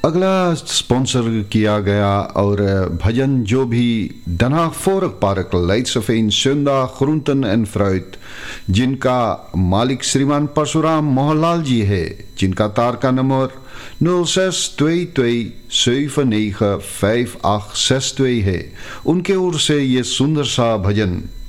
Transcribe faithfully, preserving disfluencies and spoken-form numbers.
अगला स्पॉन्सर किया गया और भजन जो भी danach voorgepark Leidseveen Sundag Groenten en Fruit, जिनका मालिक श्रीमान परशुराम मोहनलाल जी है, जिनका तार का number nul zes twee twee zeven negen vijf acht zes twee है, उनके ओर से ये सुंदर सा भजन